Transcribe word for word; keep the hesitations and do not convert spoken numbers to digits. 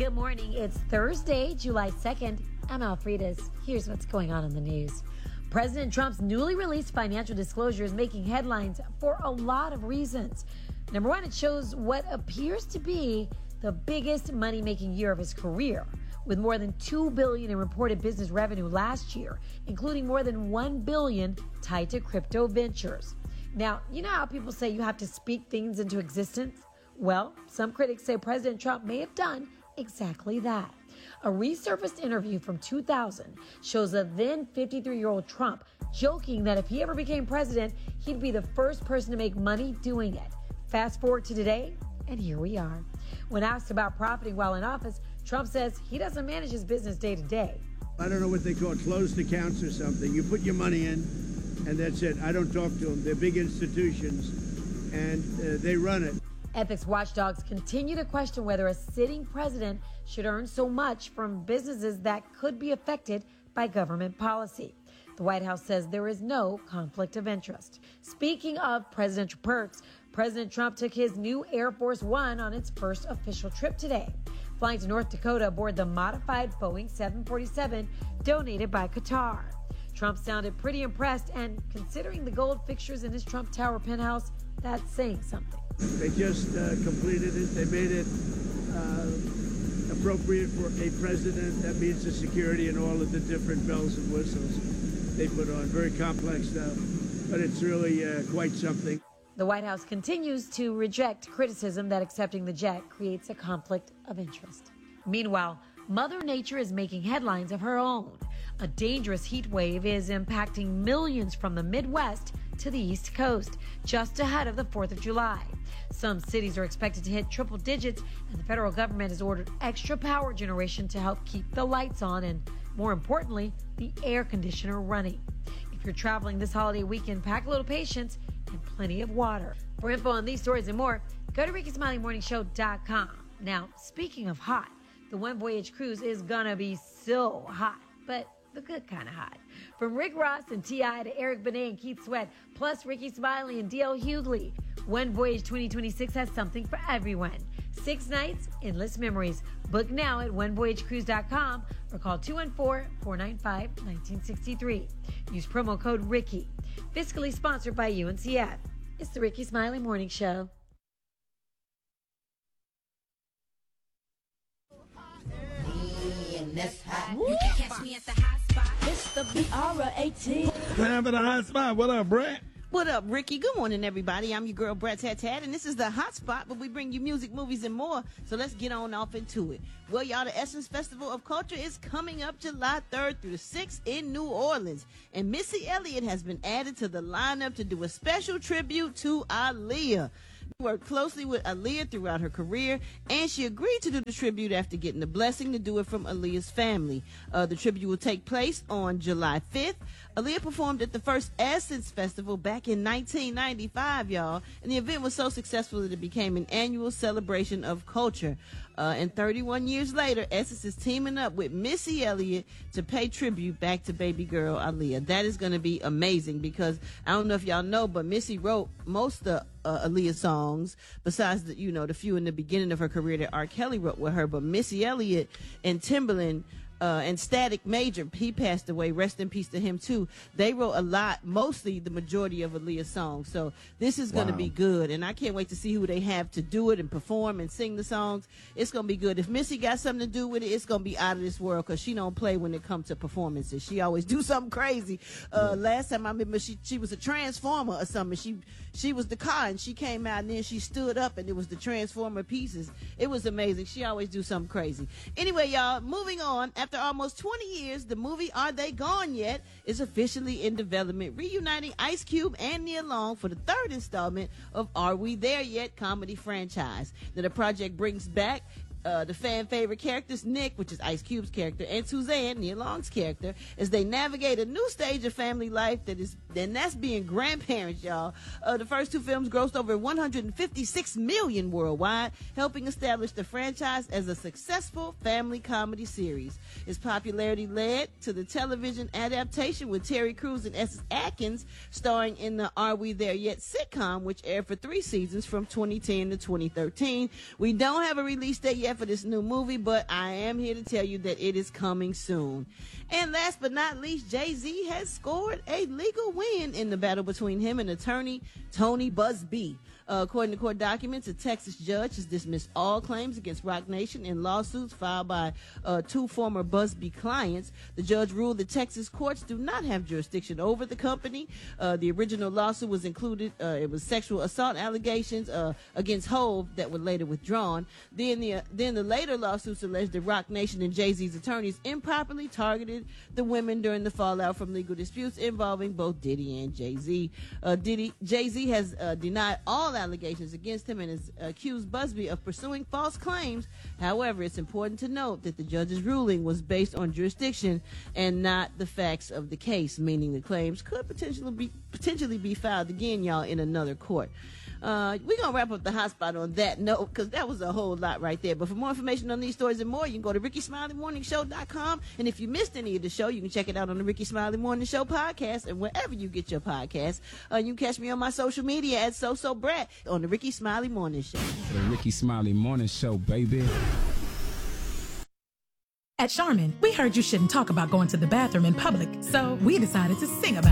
Good morning. It's Thursday, July second. I'm Alfredas. Here's what's going on in the news. President Trump's newly released financial disclosure is making headlines for a lot of reasons. Number one, it shows what appears to be the biggest money-making year of his career, with more than two billion dollars in reported business revenue last year, including more than one billion dollars tied to crypto ventures. Now, you know how people say you have to speak things into existence? Well, some critics say President Trump may have done exactly that. A resurfaced interview from two thousand shows a then fifty-three-year-old Trump joking that if he ever became president, he'd be the first person to make money doing it. Fast forward to today, and here we are. When asked about profiting while in office, Trump says he doesn't manage his business day to day. I don't know what they call closed accounts or something. You put your money in, and that's it. I don't talk to them. They're big institutions, and uh, they run it. Ethics watchdogs continue to question whether a sitting president should earn so much from businesses that could be affected by government policy. The White House says there is no conflict of interest. Speaking of presidential perks, President Trump took his new Air Force One on its first official trip today, flying to North Dakota aboard the modified Boeing seven forty-seven donated by Qatar. Trump sounded pretty impressed, and considering the gold fixtures in his Trump Tower penthouse, that's saying something. They just uh, completed it. They made it uh, appropriate for a president. That means the security and all of the different bells and whistles they put on. Very complex stuff, but it's really uh, quite something. The White House continues to reject criticism that accepting the jet creates a conflict of interest. Meanwhile, Mother Nature is making headlines of her own. A dangerous heat wave is impacting millions from the Midwest to the East Coast, just ahead of the fourth of July. Some cities are expected to hit triple digits, and the federal government has ordered extra power generation to help keep the lights on and, more importantly, the air conditioner running. If you're traveling this holiday weekend, pack a little patience and plenty of water. For info on these stories and more, go to Ricky Smiley Morning Show dot com. Now, speaking of hot, the One Voyage cruise is gonna be so hot, but the good kind of hot. From Rick Ross and T I to Eric Benet and Keith Sweat, plus Ricky Smiley and D L Hughley, One Voyage twenty twenty-six has something for everyone. Six nights, endless memories. Book now at one voyage cruise dot com or call two one four, four nine five, one nine six three. Use promo code Ricky. Fiscally sponsored by U N C F. It's the Ricky Smiley Morning Show. You can catch me at the hot spot. It's the B R eighteen. Time for the hot spot. What up, Brett? What up, Ricky? Good morning, everybody. I'm your girl, Brett Tat Tat, and this is the hot spot, but we bring you music, movies, and more. So let's get on off into it. Well, y'all, the Essence Festival of Culture is coming up July third through the sixth in New Orleans, and Missy Elliott has been added to the lineup to do a special tribute to Aaliyah. She worked closely with Aaliyah throughout her career, and she agreed to do the tribute after getting the blessing to do it from Aaliyah's family. Uh, the tribute will take place on July fifth. Aaliyah performed at the first Essence Festival back in nineteen ninety-five, y'all, and the event was so successful that it became an annual celebration of culture. Uh, and thirty-one years later, Essence is teaming up with Missy Elliott to pay tribute back to baby girl Aaliyah. That is going to be amazing because I don't know if y'all know, but Missy wrote most of uh, Aaliyah's songs, besides the, you know, the few in the beginning of her career that R. Kelly wrote with her. But Missy Elliott and Timbaland Uh, and Static Major, he passed away. Rest in peace to him, too. They wrote a lot, mostly the majority of Aaliyah's songs. So this is going to Wow. be good. And I can't wait to see who they have to do it and perform and sing the songs. It's going to be good. If Missy got something to do with it, it's going to be out of this world because she don't play when it comes to performances. She always do something crazy. Uh, last time I remember she, she was a transformer or something. She she was the car and she came out and then she stood up and it was the transformer pieces. It was amazing. She always do something crazy. Anyway, y'all, moving on. After almost twenty years, the movie Are They Gone Yet is officially in development, reuniting Ice Cube and Nia Long for the third installment of Are We There Yet comedy franchise. Now, the project brings back Uh, the fan favorite characters, Nick, which is Ice Cube's character, and Suzanne, Nia Long's character, as they navigate a new stage of family life that is, and that's being grandparents, y'all. Uh, the first two films grossed over one hundred fifty-six million dollars worldwide, helping establish the franchise as a successful family comedy series. Its popularity led to the television adaptation with Terry Crews and Essex Atkins starring in the Are We There Yet sitcom, which aired for three seasons from twenty ten to twenty thirteen. We don't have a release date yet excited for this new movie, but I am here to tell you that it is coming soon. And last but not least, Jay-Z has scored a legal win in the battle between him and attorney Tony Busby. Uh, according to court documents, a Texas judge has dismissed all claims against Roc Nation in lawsuits filed by uh, two former Busby clients. The judge ruled that Texas courts do not have jurisdiction over the company. Uh, the original lawsuit was included, uh, it was sexual assault allegations uh, against Hove that were later withdrawn. Then the, uh, then the later lawsuits alleged that Roc Nation and Jay-Z's attorneys improperly targeted the women during the fallout from legal disputes involving both Diddy and Jay-Z. Uh, Diddy, Jay-Z has uh, denied all allegations against him and has accused Busby of pursuing false claims. However, it's important to note that the judge's ruling was based on jurisdiction and not the facts of the case, meaning the claims could potentially be potentially be filed again, y'all, in another court. Uh, we're going to wrap up the hot spot on that note because that was a whole lot right there. But for more information on these stories and more, you can go to Ricky Smiley Morning Show dot com. And if you missed any of the show, you can check it out on the Ricky Smiley Morning Show podcast and wherever you get your podcasts. Uh, you can catch me on my social media at So-So Brat on the Ricky Smiley Morning Show. The Ricky Smiley Morning Show, baby. At Charmin, we heard you shouldn't talk about going to the bathroom in public, so we decided to sing about it.